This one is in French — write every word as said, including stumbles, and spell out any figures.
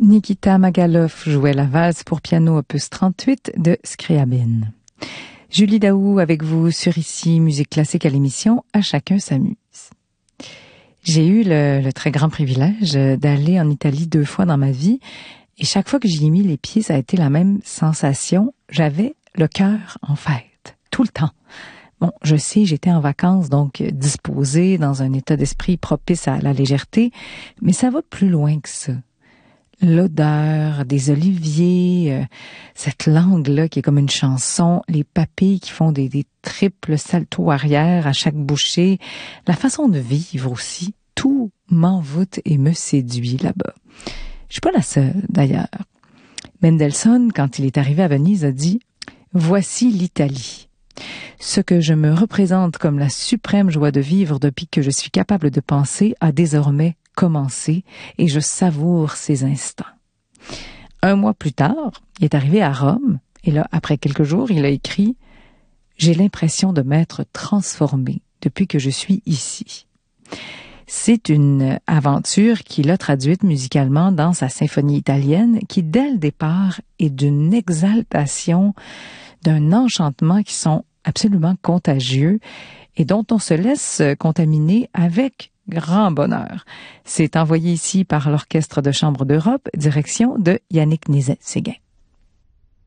Nikita Magaloff jouait la valse pour piano opus trente-huit de Scriabin. Julie Daou avec vous sur Ici Musique Classique à l'émission À chacun s'amuse. J'ai eu le, le très grand privilège d'aller en Italie deux fois dans ma vie et chaque fois que j'y ai mis les pieds, ça a été la même sensation. J'avais le cœur en fête, tout le temps. Bon, je sais, j'étais en vacances, donc disposée, dans un état d'esprit propice à la légèreté, mais ça va plus loin que ça. L'odeur des oliviers, euh, cette langue-là qui est comme une chanson, les papilles qui font des, des triples saltos arrière à chaque bouchée, la façon de vivre aussi, tout m'envoûte et me séduit là-bas. Je suis pas la seule, d'ailleurs. Mendelssohn, quand il est arrivé à Venise, a dit « Voici l'Italie. Ce que je me représente comme la suprême joie de vivre depuis que je suis capable de penser a désormais commencé et je savoure ces instants. » Un mois plus tard, il est arrivé à Rome et là, après quelques jours, il a écrit « J'ai l'impression de m'être transformé depuis que je suis ici. » C'est une aventure qu'il a traduite musicalement dans sa symphonie italienne qui, dès le départ, est d'une exaltation, d'un enchantement qui sont absolument contagieux et dont on se laisse contaminer avec grand bonheur. C'est envoyé ici par l'Orchestre de chambre d'Europe, direction de Yannick Nézet-Séguin.